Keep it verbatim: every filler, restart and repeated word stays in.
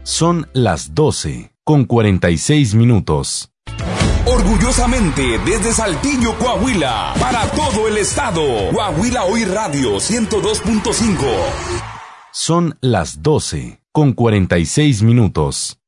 Son las doce con cuarenta y seis minutos. Orgullosamente desde Saltillo, Coahuila, para todo el estado. Coahuila Hoy Radio ciento dos punto cinco. Son las doce con cuarenta y seis minutos.